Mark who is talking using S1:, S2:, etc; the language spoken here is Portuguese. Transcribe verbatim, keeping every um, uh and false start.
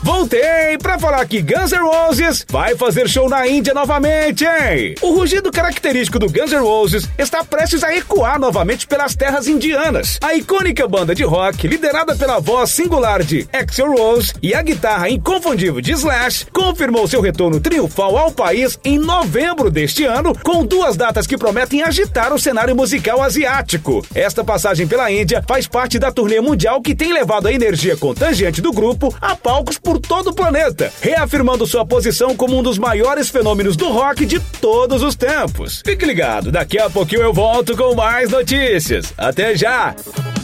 S1: Voltei pra falar que Guns N' Roses vai fazer show na Índia novamente, hein? O rugido característico do Guns N' Roses está prestes a ecoar novamente pelas terras indianas. A icônica banda de rock, liderada pela voz singular de Axl Rose e a guitarra inconfundível de Slash, confirmou seu retorno triunfal ao país em novembro deste ano, com duas datas que prometem agitar o cenário musical asiático. Esta passagem pela Índia faz parte da turnê mundial que tem levado a energia contagiante do grupo a palcos por todo o planeta, reafirmando sua posição como um dos maiores fenômenos do rock de todos os tempos. Fique ligado, daqui a pouquinho eu volto com mais notícias. Até já!